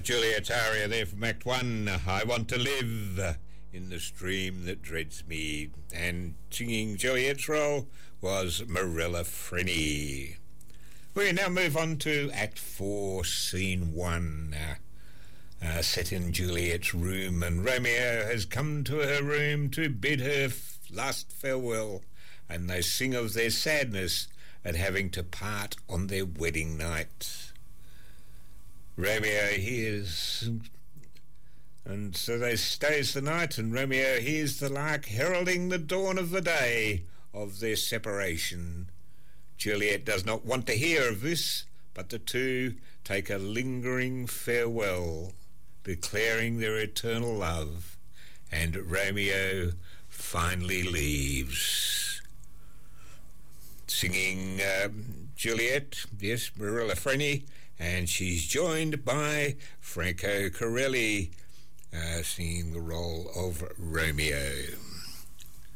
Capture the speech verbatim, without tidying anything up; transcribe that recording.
Juliet's aria there from Act One. I want to live in the stream that dreads me. And singing Juliet's role was Marilla Frenny. We now move on to Act Four, Scene One. Uh, uh, set in Juliet's room, and Romeo has come to her room to bid her f- last farewell, and they sing of their sadness at having to part on their wedding night. Romeo hears, and so they stays the night, and Romeo hears the lark heralding the dawn of the day of their separation. Juliet does not want to hear of this, but the two take a lingering farewell, declaring their eternal love, and Romeo finally leaves. Singing um, Juliet, yes, Marilla Frenny, and she's joined by Franco Corelli, uh, singing the role of Romeo.